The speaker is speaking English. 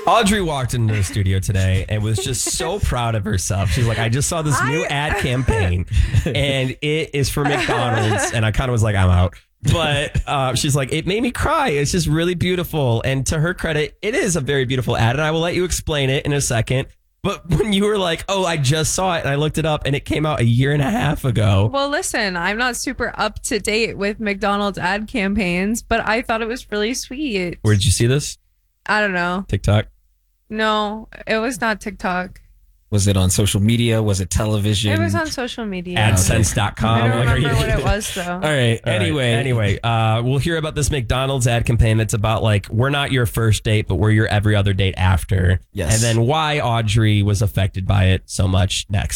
Audrey walked into the studio today and was just so proud of herself. She's like, I just saw this new ad campaign and it is for McDonald's. And I kind of was like, I'm out. But she's like, it made me cry. It's just really beautiful. And to her credit, it is a very beautiful ad. And I will let you explain it in a second. But when you were like, oh, I just saw it and I looked it up and it came out a year and a half ago. Well, listen, I'm not super up to date with McDonald's ad campaigns, but I thought it was really sweet. Where did you see this? I don't know. TikTok? No, it was not TikTok. Was it on social media? Was it television? It was on social media. AdSense.com. I don't remember what it was, though. All right. Anyway, we'll hear about this McDonald's ad campaign that's about like, we're not your first date, but we're your every other date after. Yes. And then why Audrey was affected by it so much next.